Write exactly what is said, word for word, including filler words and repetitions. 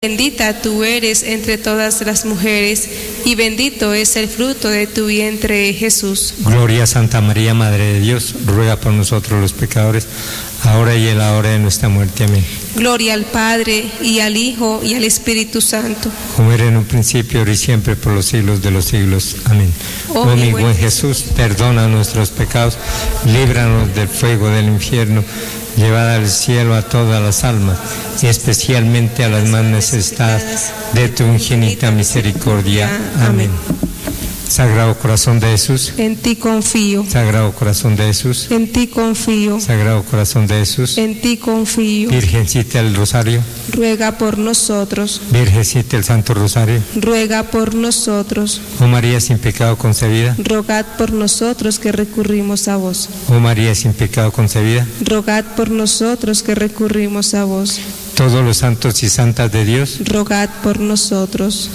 Bendita tú eres entre todas las mujeres, y bendito es el fruto de tu vientre, Jesús. Gloria a Santa María, Madre de Dios, ruega por nosotros los pecadores, ahora y en la hora de nuestra muerte. Amén. Gloria al Padre, y al Hijo, y al Espíritu Santo. Como era en un principio, ahora y siempre, por los siglos de los siglos. Amén. Oh, oh mi buen Jesús, perdona nuestros pecados, líbranos del fuego del infierno, llevad al cielo a todas las almas, y especialmente a las más necesitadas de tu infinita misericordia. Amén. Sagrado Corazón de Jesús, en ti confío. Sagrado Corazón de Jesús, en ti confío. Sagrado Corazón de Jesús, en ti confío. Virgencita del Rosario, ruega por nosotros. Virgencita del Santo Rosario, ruega por nosotros. Oh María sin pecado concebida, rogad por nosotros que recurrimos a vos. Oh María sin pecado concebida, rogad por nosotros que recurrimos a vos. Todos los santos y santas de Dios, rogad por nosotros.